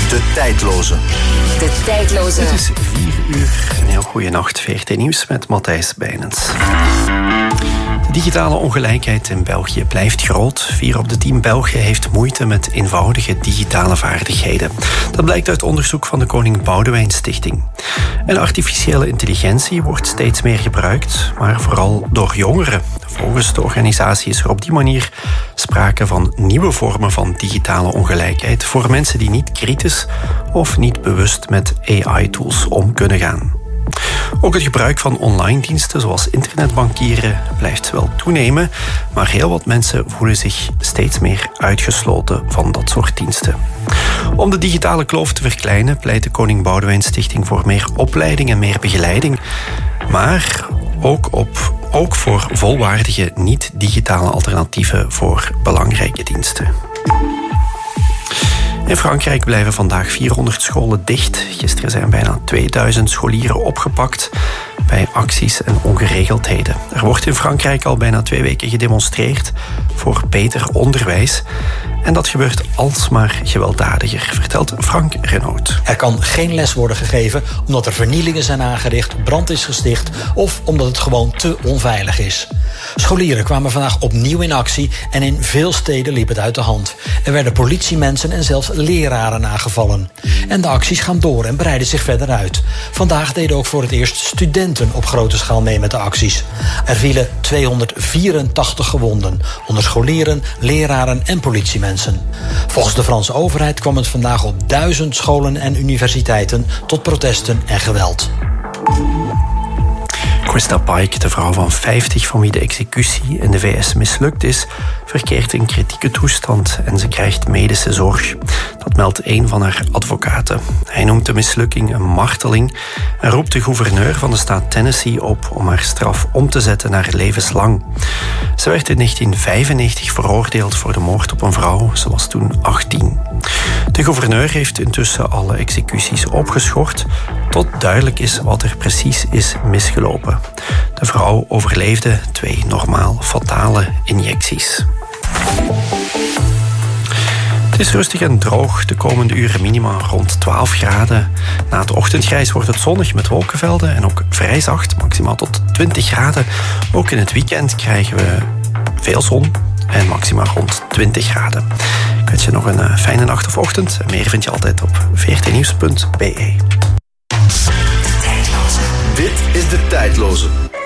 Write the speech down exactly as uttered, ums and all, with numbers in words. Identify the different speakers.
Speaker 1: De Tijdloze.
Speaker 2: De Tijdloze.
Speaker 3: Het is vier uur. Een heel goede nacht. V R T Nieuws met Matthijs Bijnens. De digitale ongelijkheid in België blijft groot. Vier op de tien Belgen heeft moeite met eenvoudige digitale vaardigheden. Dat blijkt uit onderzoek van de Koning Boudewijn Stichting. En artificiële intelligentie wordt steeds meer gebruikt, maar vooral door jongeren. Volgens de organisatie is er op die manier sprake van nieuwe vormen van digitale ongelijkheid voor mensen die niet kritisch of niet bewust met A I-tools om kunnen gaan. Ook het gebruik van online diensten zoals internetbankieren blijft wel toenemen, maar heel wat mensen voelen zich steeds meer uitgesloten van dat soort diensten. Om de digitale kloof te verkleinen pleit de Koning Boudewijn Stichting voor meer opleiding en meer begeleiding, maar ook, op, ook voor volwaardige niet-digitale alternatieven voor belangrijke diensten. In Frankrijk blijven vandaag vierhonderd scholen dicht. Gisteren zijn bijna tweeduizend scholieren opgepakt bij acties en ongeregeldheden. Er wordt in Frankrijk al bijna twee weken gedemonstreerd voor beter onderwijs. En dat gebeurt alsmaar gewelddadiger, vertelt Frank Renaud.
Speaker 4: Er kan geen les worden gegeven omdat er vernielingen zijn aangericht, brand is gesticht of omdat het gewoon te onveilig is. Scholieren kwamen vandaag opnieuw in actie en in veel steden liep het uit de hand. Er werden politiemensen en zelfs leraren aangevallen. En de acties gaan door en breiden zich verder uit. Vandaag deden ook voor het eerst studenten op grote schaal mee met de acties. Er vielen tweehonderdvierentachtig gewonden, onder scholieren, leraren en politiemensen. Volgens de Franse overheid kwam het vandaag op duizend scholen en universiteiten tot protesten en geweld.
Speaker 3: Krista Pike, de vrouw van vijftig van wie de executie in de V S mislukt is, verkeert in kritieke toestand en ze krijgt medische zorg. Dat meldt een van haar advocaten. Hij noemt de mislukking een marteling en roept de gouverneur van de staat Tennessee op om haar straf om te zetten naar levenslang. Ze werd in negentien vijfennegentig veroordeeld voor de moord op een vrouw. Ze was toen achttien. De gouverneur heeft intussen alle executies opgeschort tot duidelijk is wat er precies is misgelopen. De vrouw overleefde twee normaal fatale injecties. Het is rustig en droog. De komende uren minima rond twaalf graden. Na het ochtendgrijs wordt het zonnig met wolkenvelden en ook vrij zacht, maximaal tot twintig graden. Ook in het weekend krijgen we veel zon en maximaal rond twintig graden. Ik wens je nog een fijne nacht of ochtend. Meer vind je altijd op v r t nieuws punt b e.
Speaker 1: Dit is De Tijdloze.